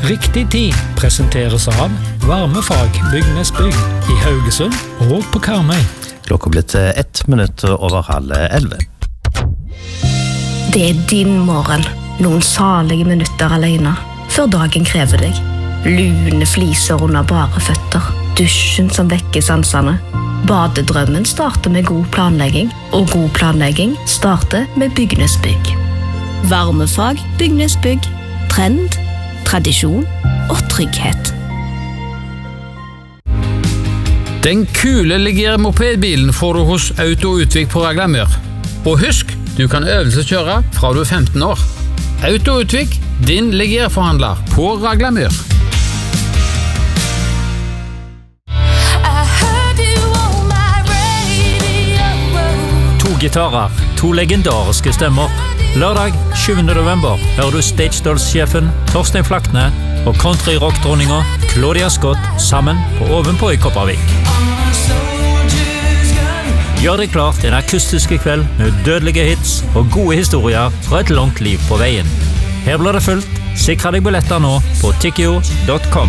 Riktig tid presenteres av Varmefag Bygnesbygg i Haugesund og på Karmøy. Klokka blitt 1 minutt over 10:30. Det din morgen. Noen salige minutter alene, før dagen krever deg. Lune fliser under bare føtter. Dusjen som vekker sansene. Badedrømmen starter med god planlegging, og god planlegging starter med Bygnesbygg. Varmefag Bygnesbygg. Trend, tradisjon og trygghet. Den kule Ligier mopedbilen får du hos Autoutvik på Raglamyr. Og husk, du kan øvelseskjøre fra du er 15 år. Autoutvik, din Ligier-forhandler på Raglamyr. To gitarer, to legendariske stemmer. Lørdag 7. november hører du Stage Dolls-sjefen Torstein Flakne og country-rock-dronninga Claudia Scott sammen på Ovenpå i Kopervik. Gjør deg klart til en akustiske kveld med dødelige hits og gode historier fra et langt liv på veien. Her blir det fullt. Sikre deg billetter nå på tikkio.com.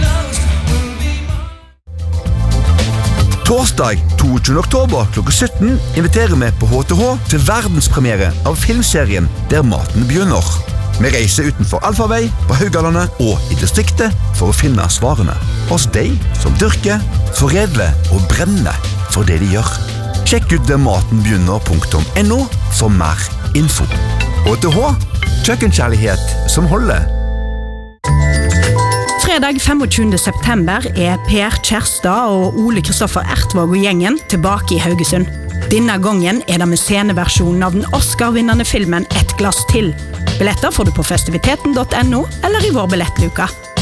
Torsdag 22. oktober klokka 17 inviterer vi på HTH til verdenspremiere av filmserien Der maten begynner. Vi reiser utenfor Alfarvei, på Haugalandet og i distriktet for å finne svarene hos de som dyrker, foredler og brenner for det de gjør. Sjekk ut dermatenbegynner.no for mer info. HTH, kjøkkenkjærlighet som holder. Fredag 25. september Per Kjærstad og Ole Kristoffer Ertvåg og gjengen tilbake i Haugesund. Denne gangen det med sceneversjonen av den Oscar-vinnende filmen Et glass til. Billetter får du på festiviteten.no eller i vår billettluka.